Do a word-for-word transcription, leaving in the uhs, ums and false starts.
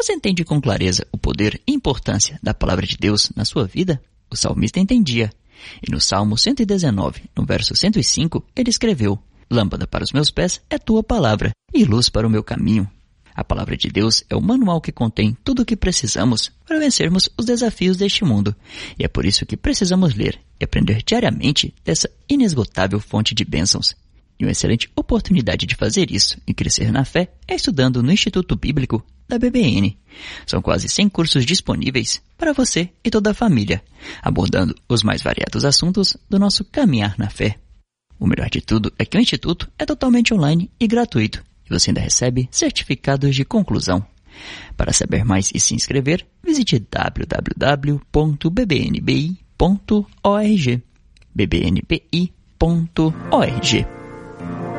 Você entende com clareza o poder e importância da palavra de Deus na sua vida? O salmista entendia. E no Salmo cento e dezenove, no verso cento e cinco, ele escreveu: Lâmpada para os meus pés é tua palavra e luz para o meu caminho. A palavra de Deus é o manual que contém tudo o que precisamos para vencermos os desafios deste mundo. E é por isso que precisamos ler e aprender diariamente dessa inesgotável fonte de bênçãos. E uma excelente oportunidade de fazer isso e crescer na fé é estudando no Instituto Bíblico da B B N. São quase cem cursos disponíveis para você e toda a família, abordando os mais variados assuntos do nosso caminhar na fé. O melhor de tudo é que o Instituto é totalmente online e gratuito, e você ainda recebe certificados de conclusão. Para saber mais e se inscrever, visite w w w ponto b b n b i ponto org. b b n b i ponto org